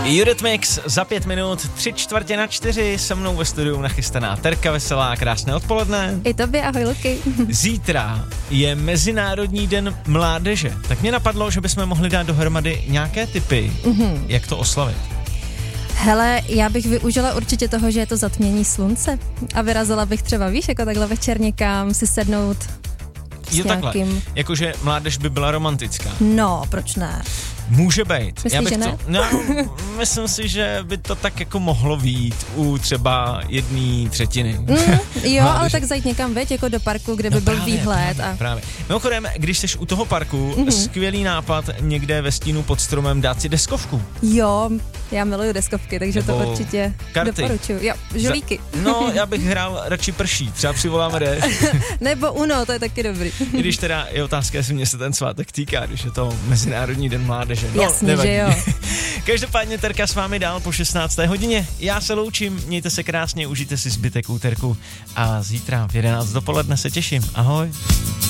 Eurythmics za 5 minut, 3/4 se mnou ve studiu nachystaná Terka Veselá, krásné odpoledne. I tobě, ahoj Luky. Zítra je Mezinárodní den mládeže, tak mě napadlo, že bychom mohli dát dohromady nějaké tipy, jak to oslavit. Hele, já bych využila určitě toho, že je to zatmění slunce a vyrazila bych třeba, víš, jako takhle večer někam si sednout s takhle, nějakým... jakože mládež by byla romantická. No, proč ne? Může být. Myslíš, že ne? Myslím si, že by to tak jako mohlo být u třeba 1/3. Jo, ale tak zajít někam, veď, jako do parku, kde by byl výhled. Právě. Mimochodem, když jsi u toho parku, skvělý nápad někde ve stínu pod stromem dát si deskovku. Jo, já miluju deskovky, takže nebo to určitě doporučuju. Jo, žolíky. No, já bych hrál radši prší, třeba přivoláme déšť. Nebo Uno, to je taky dobrý. I když teda je otázka, jestli mě se ten svátek týká, když je to Mezinárodní den mládeže. No, jasně, nevadí. že jo. Každopádně Terka s vámi dál po 16. hodině. Já se loučím, mějte se krásně, užijte si zbytek úterku a zítra v 11 dopoledne se těším. Ahoj.